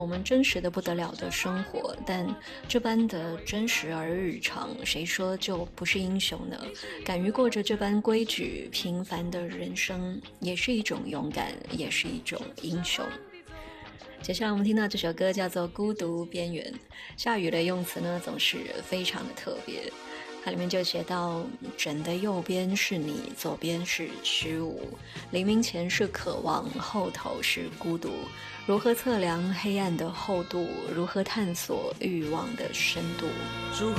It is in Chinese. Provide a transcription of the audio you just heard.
我们真实的不得了的生活，但这般的真实而日常，谁说就不是英雄呢？敢于过着这般规矩平凡的人生，也是一种勇敢，也是一种英雄。接下来我们听到这首歌叫做《孤独边缘》，下雨的用词呢总是非常的特别。它里面就写到，枕的右边是你，左边是虚无，黎明前是渴望，后头是孤独。如何测量黑暗的厚度？如何探索欲望的深度？ 祝